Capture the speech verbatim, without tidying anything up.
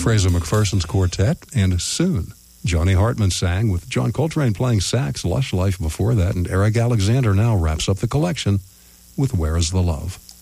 Fraser McPherson's quartet, and Soon. Johnny Hartman sang with John Coltrane playing sax, Lush Life before that, and Eric Alexander now wraps up the collection with Where Is the Love?